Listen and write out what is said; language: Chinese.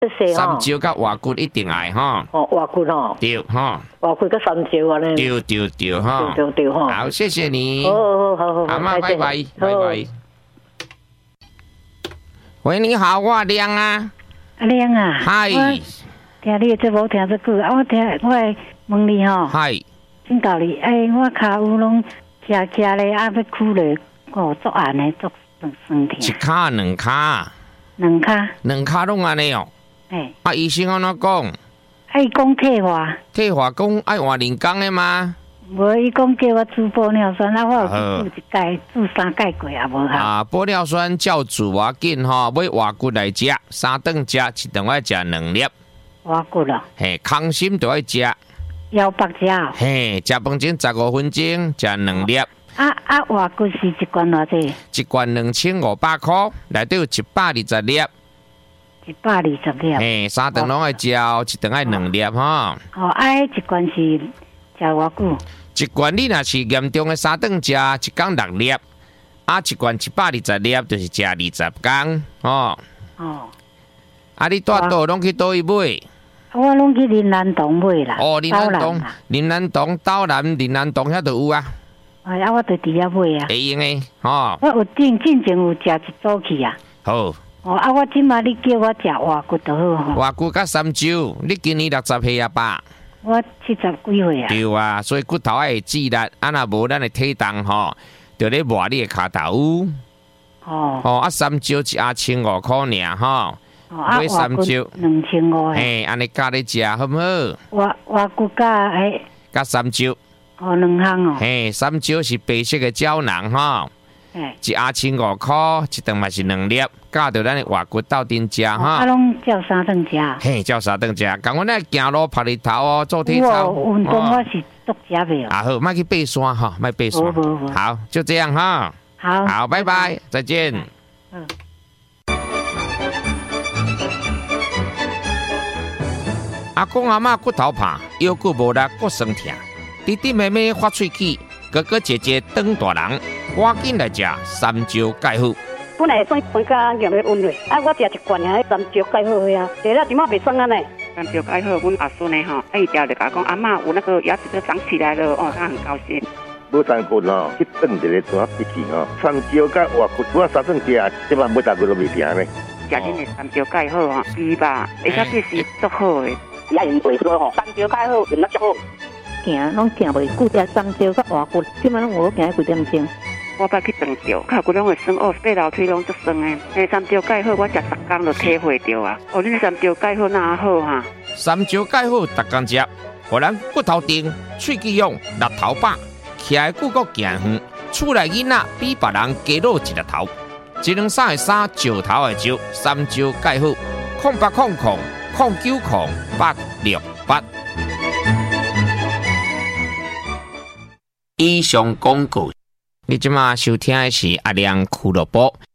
三椒甲活骨一定爱哈。 哦，活骨哦。 对哈。 活骨甲三椒啊呢。 对哈。 对哈。 好，谢谢你。 好。 阿妈，拜拜。喂，你好，我亮啊。 亮啊。 嗨。 听你这无听这句，我问你吼。 嗨。 真道理，我脚有拢徛咧，要哭咧，作案咧，作酸痛。 一脚两脚。两脚拢安尼哦。医生安怎讲？ 伊讲退化。退化讲爱换人工的吗？ 无，伊讲叫我煮玻尿酸，我有煮一盖，煮3盖过也无效。 玻尿酸照煮要紧吼，买活骨来食，3顿食，一顿要食2粒。 活骨咯。 空心都要食。 腰腹食。 食饭前15分钟食2粒。 活骨是一罐偌济？ 一罐2500块，内底有120粒。 120粒。 3顿拢爱食，一顿爱2粒哈。 一罐是食偌久？ 一罐你若是严重的3顿食，一天6粒。一罐120粒就是食20天哦。你住倒拢去倒位买？ 我拢去林南洞买啦。 林南洞斗南遐都有啊。 我就伫遐买啊。 会用的吼。 我有进前有食一组去啊。 好。 我即马你叫我食活骨就好。 活骨甲三椒，你今年60岁啊爸？ 我70几岁啊。 对啊，所以骨头爱记力，若无咱的体重吼，就咧磨你的骹头。三椒一盒1500块尔吼。 买三椒2500。 安尼加咧食好唔好？ 活骨加三椒。 两项哦。 三椒是白色的胶囊吼。一盒1500块，一顿嘛是2粒，加到咱的活骨斗阵食哈。 拢照3顿食。 照3顿食。讲阮咧行路晒日头哦，做体操。 运动我是足食袂。 好，莫去爬山哈，莫爬山。好，就这样哈。好，拜拜，再见。阿公阿嬷骨头怕，腰骨无力，骨酸痛。弟弟妹妹发喙齿，哥哥姐姐长大人，赶紧来食三椒钙好。 本来酸酸甲咸的温热，我食一罐啊，三椒钙好呀，食了即马袂酸啊呢。三椒钙好，阮阿孙呢吼，伊条就甲讲阿嬷有那个牙齿都长起来了，他很高兴。 无3骨吼，去炖一个怎笔记吼，三椒甲活骨，我3顿食，即摆每3骨都袂停呢。 食恁的三椒钙好吼，猪吧，而且这是足好的。也用袂错吼，三椒钙好，用得足好。 行拢行袂久，食三椒甲活骨，即摆拢有行几点钟。 我捌去长照，脚骨拢会酸爬楼梯拢足酸的。三椒钙好，我食10天就体会到啊。恁三椒钙好哪好哈？ 三椒钙好，逐天食，互咱骨头硬、喙齿勇、力头饱，徛的久阁行远，厝内囡仔比别人加老一粒头。1两3的3，石头的石，三椒钙好，0800090868。以上广告，你即马收听的是阿亮俱乐部。